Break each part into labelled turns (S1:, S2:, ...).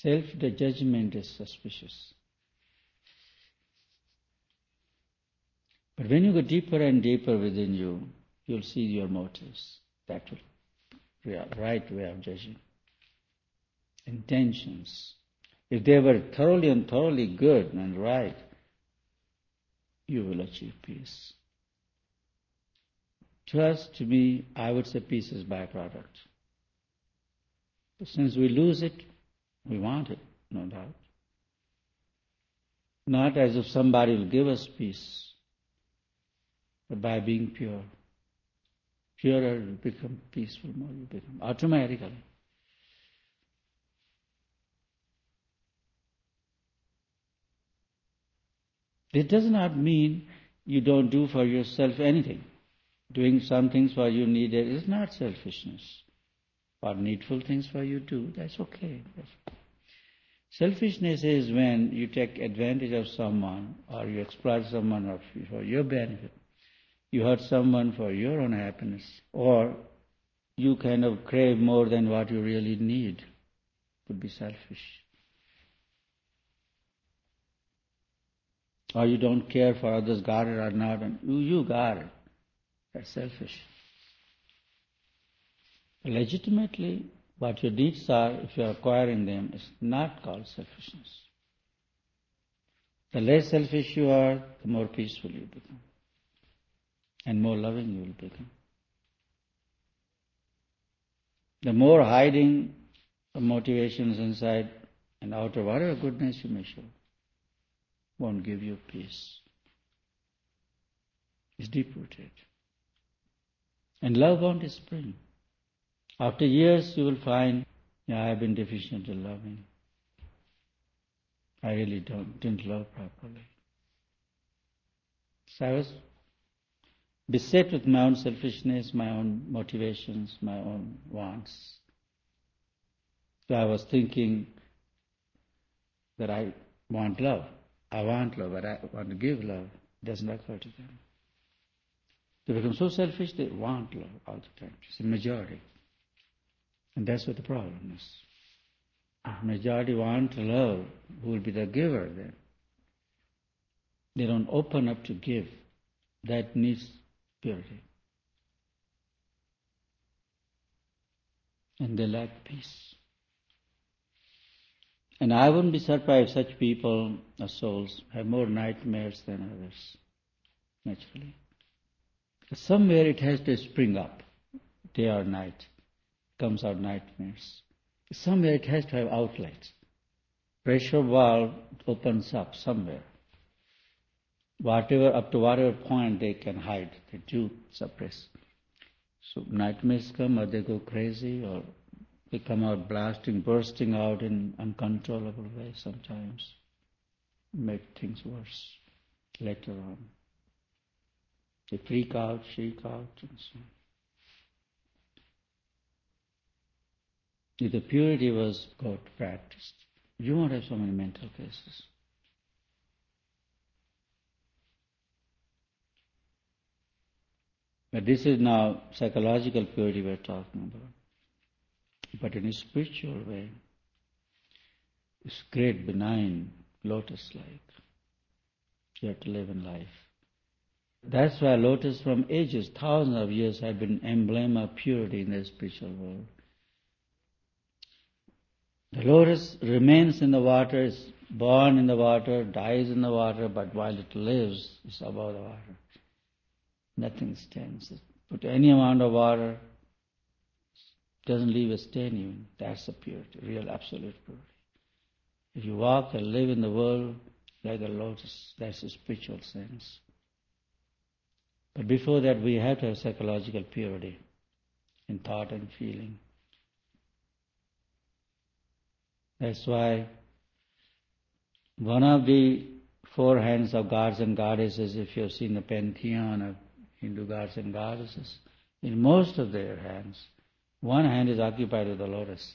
S1: Self-judgment is suspicious. But when you go deeper and deeper within you, you'll see your motives. That will be a right way of judging. Intentions. If they were thoroughly and thoroughly good and right, you will achieve peace. Just to me, I would say peace is byproduct. But since we lose it, we want it, no doubt. Not as if somebody will give us peace, but by being pure. Purer you become, peaceful more you become, automatically. It does not mean you don't do for yourself anything. Doing some things for you needed is not selfishness. Or needful things for you do, that's okay. Selfishness is when you take advantage of someone or you exploit someone for your benefit. You hurt someone for your own happiness, or you kind of crave more than what you really need. Could be selfish. Or you don't care for others got it or not, and you got it. That's selfish. Legitimately, what your deeds are, if you are acquiring them, is not called selfishness. The less selfish you are, the more peaceful you become. And more loving you will become. The more hiding of motivations inside and outer, whatever goodness you may show, won't give you peace. It's deep-rooted. And love won't spring. After years you will find, I have been deficient in loving. I really didn't love properly. So I was beset with my own selfishness, my own motivations, my own wants. So I was thinking that I want love. I want love, but I want to give love. It doesn't occur to them. They become so selfish, they want love all the time. It's a majority. And that's what the problem is. Majority want love. Who will be the giver then? They don't open up to give. That needs purity. And they lack peace. And I wouldn't be surprised if such people or souls have more nightmares than others, naturally. Somewhere it has to spring up, day or night. Comes out nightmares. Somewhere it has to have outlets. Pressure valve opens up somewhere. Up to whatever point they can hide, they do suppress. So nightmares come, or they go crazy, or they come out bursting out in uncontrollable ways sometimes. Make things worse later on. They freak out, and so on. If the purity was got practiced, you won't have so many mental cases. But this is now psychological purity we're talking about. But in a spiritual way, it's great, benign, lotus-like. You have to live in life. That's why lotus from ages, thousands of years, have been emblem of purity in the spiritual world. The lotus remains in the water, is born in the water, dies in the water, but while it lives, it's above the water. Nothing stains it. Put any amount of water, doesn't leave a stain even. That's the purity, real absolute purity. If you walk and live in the world like a lotus, that's a spiritual sense. But before that, we have to have psychological purity in thought and feeling. That's why one of the four hands of gods and goddesses, if you've seen the pantheon of Hindu gods and goddesses, in most of their hands, one hand is occupied with the lotus.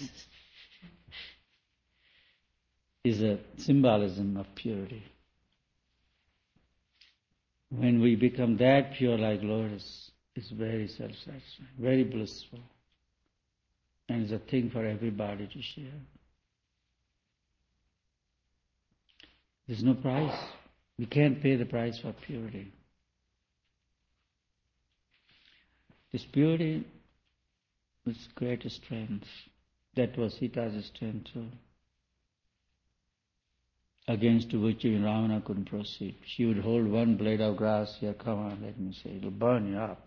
S1: Is a symbolism of purity. When we become that pure like lotus, it's very self-satisfying, very blissful. And it's a thing for everybody to share. There's no price. We can't pay the price for purity. This purity is great strength. That was Sita's strength too. Against which even Ravana couldn't proceed. She would hold one blade of grass, here, come on, let me say, it'll burn you up.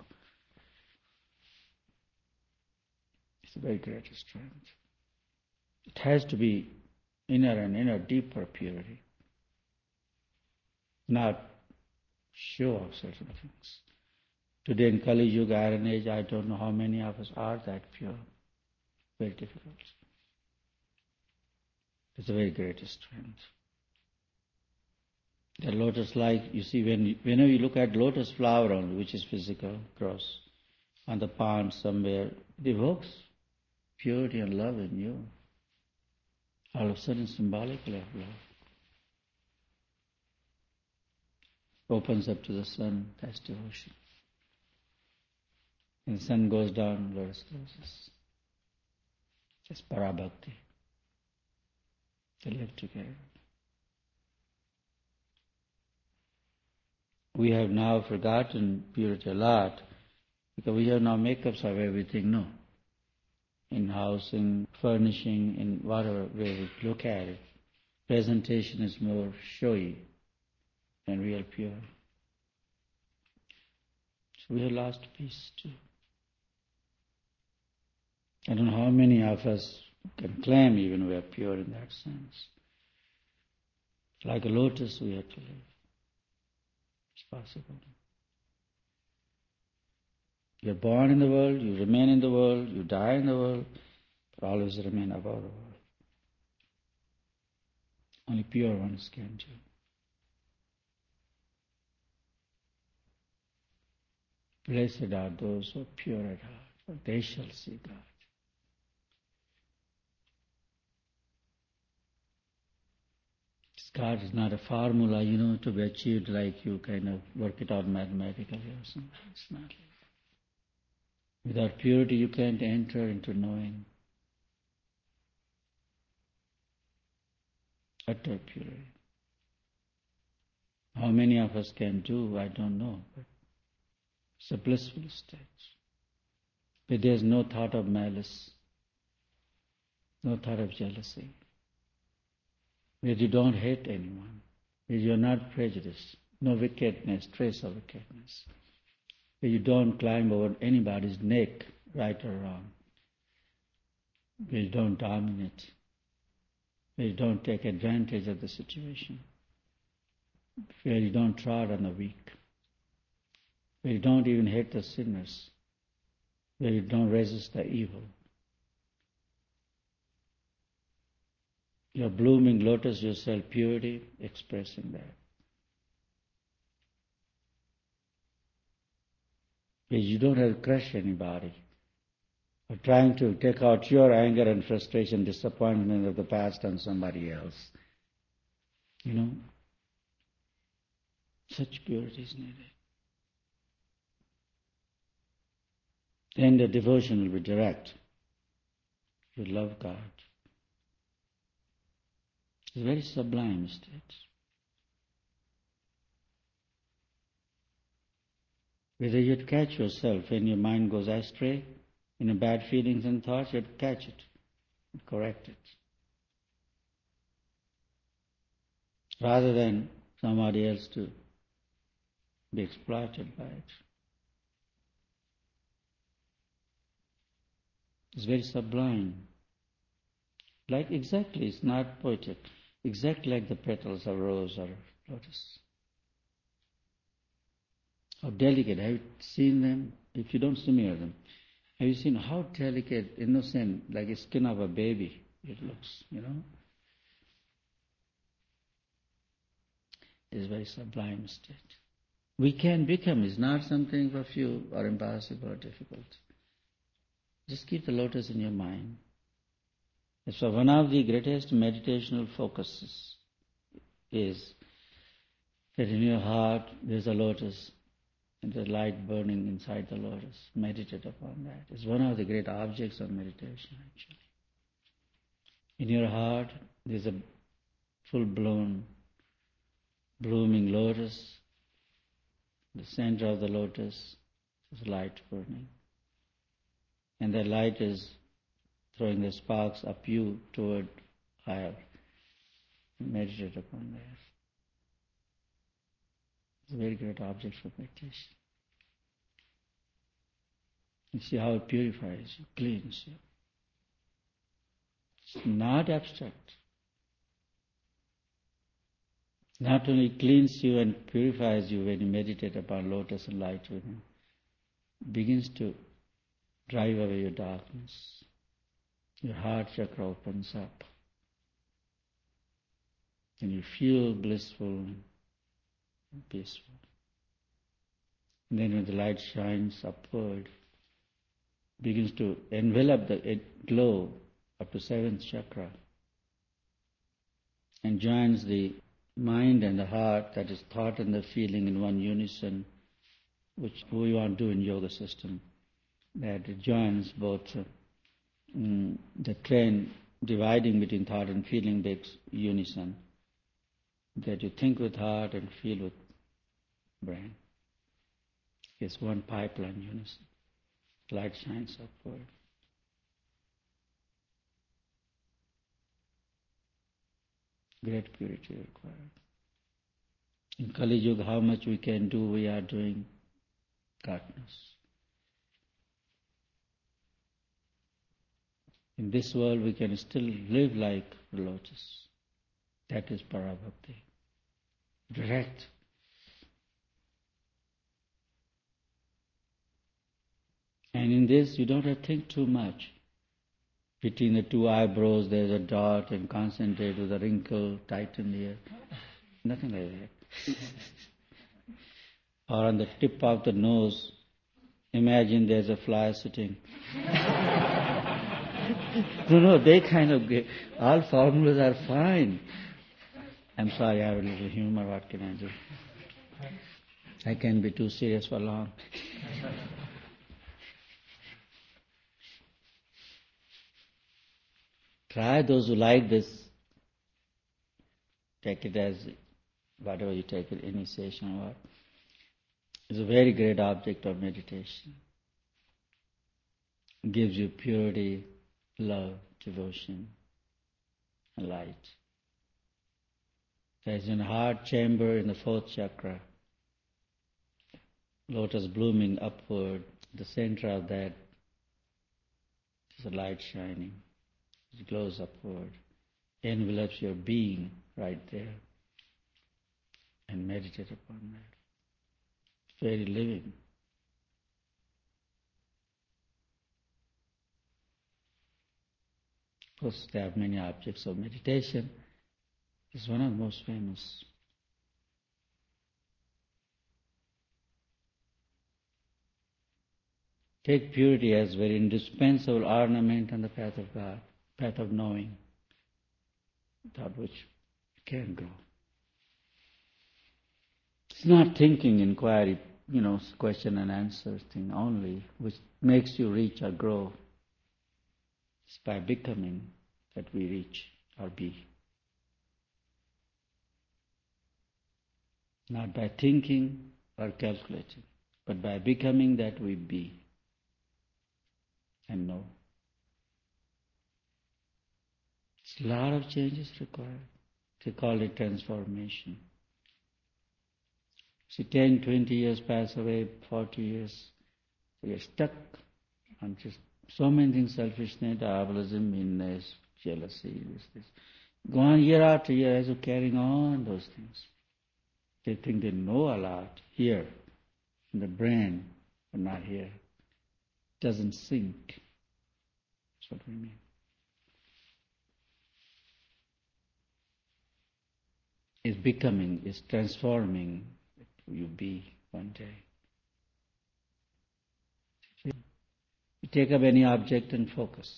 S1: It's a very great strength. It has to be inner and inner, deeper purity. Not show of certain things. Today in Kali Yuga, Iron Age, I don't know how many of us are that pure. Very difficult. It's a very great strength. The lotus-like, you see, whenever you look at lotus flower only, which is physical, gross, on the pond somewhere, it evokes purity and love in you. All of a sudden, symbolically of love. Opens up to the sun, that's devotion. When the sun goes down, lotus closes. Just parabhakti. They live together. We have now forgotten purity a lot because we have now makeups of everything, no. In housing, furnishing, in whatever way we look at it. Presentation is more showy than real pure. So we have lost peace too. I don't know how many of us can claim even we are pure in that sense. Like a lotus we have to live. It's possible. You're born in the world, you remain in the world, you die in the world, but always remain above the world. Only pure ones can do. Blessed are those who are pure at heart, for they shall see God. God is not a formula, to be achieved like you kind of work it out mathematically or something. It's not like that. Without purity, you can't enter into knowing. Utter purity. How many of us can do, I don't know, but it's a blissful state. But there's no thought of malice, no thought of jealousy. Where you don't hate anyone, where you're not prejudiced, no wickedness, trace of wickedness, where you don't climb over anybody's neck, right or wrong, where you don't dominate, where you don't take advantage of the situation, where you don't trod on the weak, where you don't even hate the sinners, where you don't resist the evil. Your blooming lotus yourself, purity, expressing that. Because you don't have to crush anybody. Or trying to take out your anger and frustration, disappointment of the past on somebody else. Such purity is needed. Then the devotion will be direct. You love God. It's a very sublime state. Whether you'd catch yourself when your mind goes astray, bad feelings and thoughts, you'd catch it and correct it. Rather than somebody else to be exploited by it. It's very sublime. Exactly, it's not poetic. Exactly like the petals of rose or lotus. How delicate. Have you seen them? If you don't smear them, have you seen how delicate, innocent, like a skin of a baby it looks, It's a very sublime state. We can become, it's not something for few or impossible or difficult. Just keep the lotus in your mind. So one of the greatest meditational focuses is that in your heart there's a lotus and there's light burning inside the lotus. Meditate upon that. It's one of the great objects of meditation actually. In your heart there's a full-blown blooming lotus, the center of the lotus is light burning. And that light is throwing the sparks up you toward higher. Meditate upon that. It's a very great object for meditation. You see how it purifies you, cleans you. It's not abstract. Not only cleans you and purifies you when you meditate upon lotus and light within, begins to drive away your darkness. Your heart chakra opens up. And you feel blissful and peaceful. And then when the light shines upward, begins to envelop the glow up to 7th chakra and joins the mind and the heart, that is thought and the feeling in one unison, which we want to do in yoga system. That it joins both the train dividing between thought and feeling makes unison. That you think with heart and feel with brain. It's one pipeline unison. Light shines upward. Great purity required. In Kali Yuga, how much we can do, we are doing darkness. In this world, we can still live like the lotus. That is Parabhakti. Direct. And in this, you don't have to think too much. Between the two eyebrows, there's a dot, and concentrate with a wrinkle, tighten here. Nothing like that. Or on the tip of the nose, imagine there's a fly sitting. No, they kind of get, all formulas are fine. I'm sorry, I have a little humor, what can I do? I can't be too serious for long. Try those who like this, take it as whatever you take it, initiation or what. It's a very great object of meditation. It gives you purity, love, devotion, and light. There's in the heart chamber in the 4th chakra, lotus blooming upward, the center of that is a light shining. It glows upward, envelops your being right there, and meditate upon that. It's very living. Of course, there are many objects of meditation. It's one of the most famous. Take purity as very indispensable ornament on the path of God, path of knowing, without which you can't grow. It's not thinking, inquiry, question and answer thing only, which makes you reach or grow. It's by becoming that we reach or be. Not by thinking or calculating, but by becoming that we be and know. It's a lot of changes required. They call it transformation. See, 10, 20 years pass away, 40 years, so you're stuck on just so many things, selfishness, diabolism, meanness, jealousy, this. Go on year after year as you're carrying on those things. They think they know a lot here, in the brain, but not here. It doesn't sink. That's what we mean. It's becoming, it's transforming you be one day. You take up any object and focus.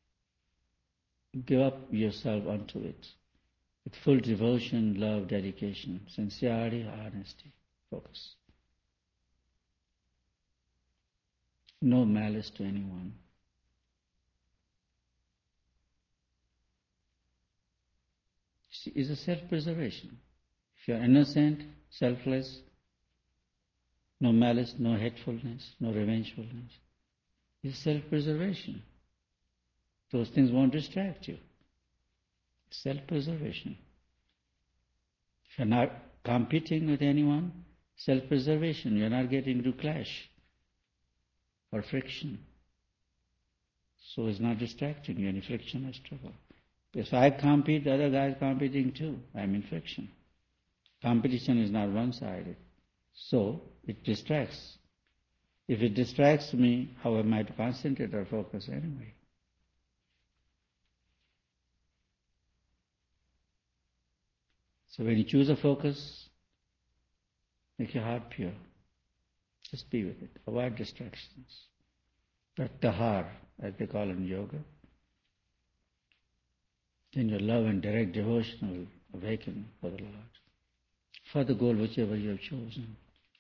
S1: Give up yourself unto it. With full devotion, love, dedication, sincerity, honesty, focus. No malice to anyone. See, it's a self-preservation. If you're innocent, selfless, no malice, no hatefulness, no revengefulness, it's self-preservation. Those things won't distract you. Self-preservation. If you're not competing with anyone, self-preservation. You're not getting into clash or friction. So it's not distracting you, any friction or struggle. If I compete, the other guy is competing too. I'm in friction. Competition is not one-sided. So it distracts. If it distracts me, how am I to concentrate or focus anyway? So when you choose a focus, make your heart pure. Just be with it. Avoid distractions. Pratyahar, as they call in yoga. Then your love and direct devotion will awaken for the Lord, for the goal whichever you have chosen.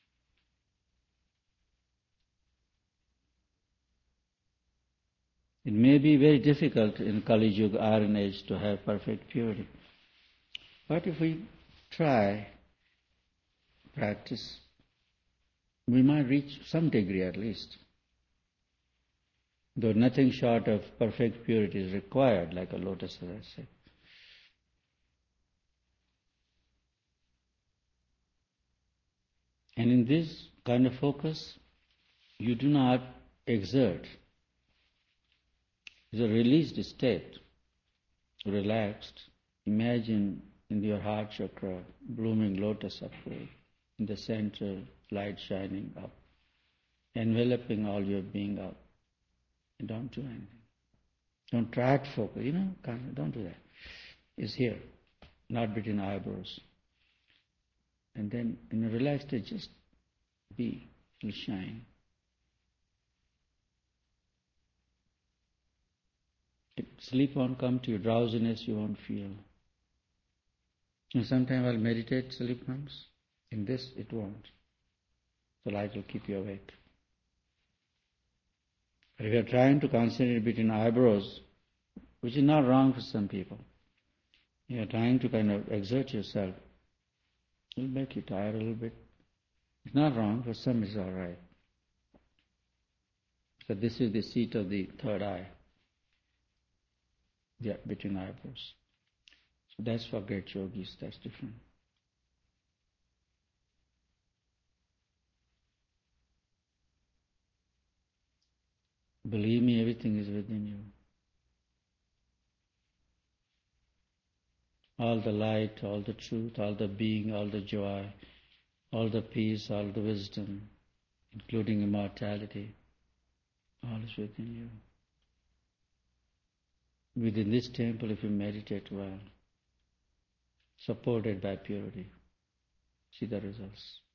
S1: It may be very difficult in Kali Yuga Iron Age to have perfect purity. But if we try, practice, we might reach some degree at least. Though nothing short of perfect purity is required, like a lotus, as I said. And in this kind of focus, you do not exert. It's a released state, relaxed. Imagine in your heart chakra, blooming lotus upward, in the center, light shining up, enveloping all your being up. And don't do anything. Don't try to focus, don't do that. It's here, not between eyebrows. And then in a relaxed state, just be, it'll shine. If sleep won't come to you, drowsiness you won't feel. And sometimes while meditate, sleep comes. In this, it won't. The light will keep you awake. But if you're trying to concentrate between eyebrows, which is not wrong for some people, you're trying to kind of exert yourself, it'll make you tired a little bit. It's not wrong, for some it's all right. So this is the seat of the third eye, between eyebrows. So that's for great yogis, that's different. Believe me, everything is within you. All the light, all the truth, all the being, all the joy, all the peace, all the wisdom, including immortality, all is within you. Within this temple, if you meditate well, supported by purity, see the results.